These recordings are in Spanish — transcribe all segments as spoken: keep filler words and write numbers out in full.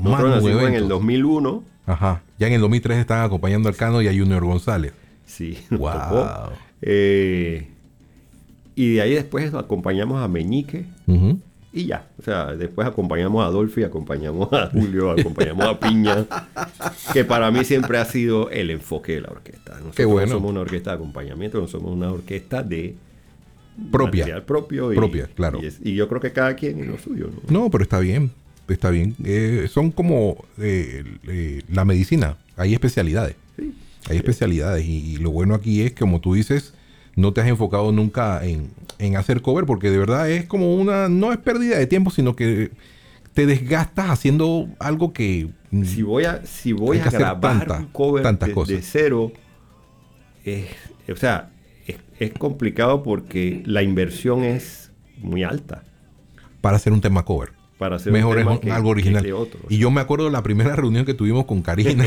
Nosotros nacimos en el dos mil uno. Ajá. Ya en el dos mil tres estaban acompañando al Cano y a Junior González. Sí. Wow. Eh, y de ahí después acompañamos a Meñique. Uh-huh. Y ya. O sea, después acompañamos a Adolfi, acompañamos a Julio, acompañamos a Piña. Que para mí siempre ha sido el enfoque de la orquesta. Nosotros Qué bueno. no somos una orquesta de acompañamiento, no somos una orquesta de propia. material propio. Y, propia, claro. Y, es, y yo creo que cada quien en lo suyo, ¿no? No, pero está bien. Está bien. Eh, son como eh, eh, la medicina. Hay especialidades. Sí. Hay Sí. especialidades. Y, y lo bueno aquí es que, como tú dices, no te has enfocado nunca en, en hacer cover, porque de verdad es como una... No es pérdida de tiempo, sino que te desgastas haciendo algo que... Si voy a, si voy hay que a hacer grabar tanta- un cover tantas de, cosas. de cero, es, o sea, es, es complicado porque la inversión es muy alta Para hacer un tema cover. para hacer Mejor un es tema un- que, algo original. que otro. Y yo me acuerdo de la primera reunión que tuvimos con Karina.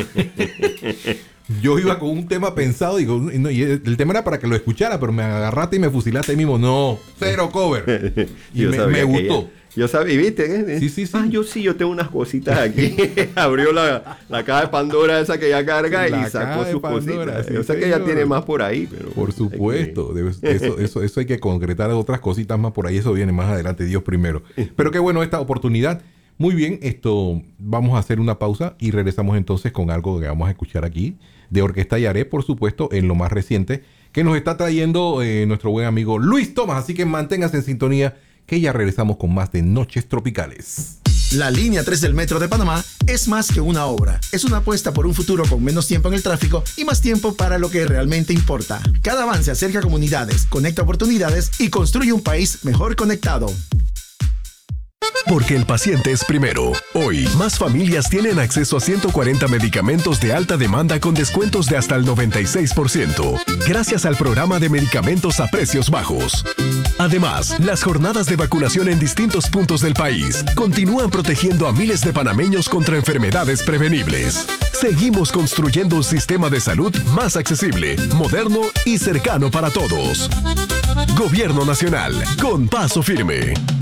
Yo iba con un tema pensado, digo, y, no, y el tema era para que lo escuchara, pero me agarraste y me fusilaste ahí mismo. No, cero cover. Y Yo me, sabía me que gustó. ella- yo sabía, y ¿viste? ¿eh? Sí, sí, sí. Ah, yo sí, yo tengo unas cositas aquí. Abrió la, la caja de Pandora esa que ella carga La y sacó caja de sus Pandora, cositas. sí, Yo sé que ella señor. tiene más por ahí, pero... Por hay supuesto, que- debe- eso, eso, eso hay que concretar otras cositas más por ahí, eso viene más adelante, Dios primero. Pero qué bueno esta oportunidad. Muy bien, esto vamos a hacer una pausa y regresamos entonces con algo que vamos a escuchar aquí de Orquesta Yaré, por supuesto, en lo más reciente, que nos está trayendo eh, nuestro buen amigo Luis Tomás. Así que manténgase en sintonía, que ya regresamos con más de Noches Tropicales. La línea tres del Metro de Panamá es más que una obra. Es una apuesta por un futuro con menos tiempo en el tráfico y más tiempo para lo que realmente importa. Cada avance acerca a comunidades, conecta oportunidades y construye un país mejor conectado. Porque el paciente es primero. Hoy, más familias tienen acceso a ciento cuarenta medicamentos de alta demanda con descuentos de hasta el noventa y seis por ciento, gracias al programa de medicamentos a precios bajos. Además, las jornadas de vacunación en distintos puntos del país continúan protegiendo a miles de panameños contra enfermedades prevenibles. Seguimos construyendo un sistema de salud más accesible, moderno y cercano para todos. Gobierno Nacional, con paso firme.